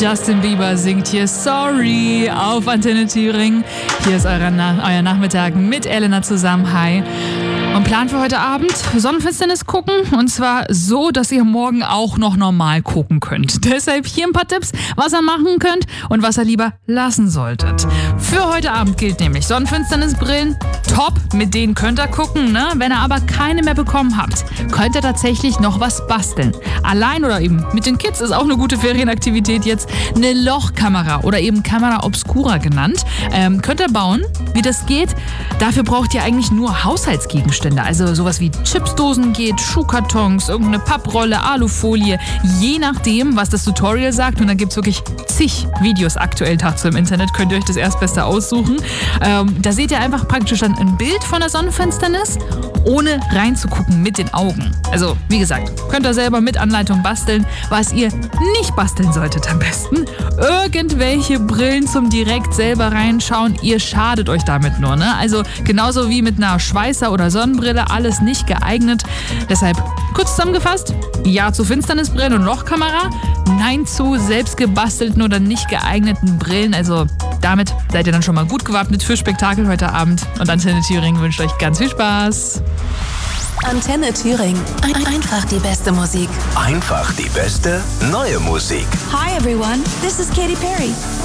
Justin Bieber singt hier Sorry auf Antenne Thüringen. Hier ist euer Nachmittag mit Elena zusammen. Hi. Und Plan für heute Abend? Sonnenfinsternis gucken. Und zwar so, dass ihr morgen auch noch normal gucken könnt. Deshalb hier ein paar Tipps, was ihr machen könnt und was ihr lieber lassen solltet. Für heute Abend gilt nämlich Sonnenfinsternisbrillen. Top, mit denen könnt ihr gucken, ne? Wenn ihr aber keine mehr bekommen habt, könnt ihr tatsächlich noch was basteln. Allein oder eben mit den Kids ist auch eine gute Ferienaktivität jetzt. Eine Lochkamera oder eben Camera Obscura genannt. Könnt ihr bauen. Wie das geht? Dafür braucht ihr eigentlich nur Haushaltsgegenstände. Also sowas wie Chipsdosen geht, Schuhkartons, irgendeine Papprolle, Alufolie. Je nachdem, was das Tutorial sagt. Und da gibt es wirklich zig Videos aktuell dazu im Internet. Könnt ihr euch das Erstbeste aussuchen. Da seht ihr einfach praktisch dann ein Bild von der Sonnenfinsternis, ohne reinzugucken mit den Augen. Also, wie gesagt, könnt ihr selber mit Anleitung basteln. Was ihr nicht basteln solltet am besten, irgendwelche Brillen zum direkt selber reinschauen. Ihr schadet euch damit nur, ne? Also, genauso wie mit einer Schweißer- oder Sonnenbrille, alles nicht geeignet. Deshalb, kurz zusammengefasst, ja zu Finsternisbrillen und Lochkamera, nein zu selbst gebastelten oder nicht geeigneten Brillen. Also, damit seid ihr dann schon mal gut gewappnet für Spektakel heute Abend. Und Antenne Thüringen wünscht euch ganz viel Spaß. Antenne Thüringen. Einfach die beste Musik. Einfach die beste neue Musik. Hi everyone, this is Katy Perry.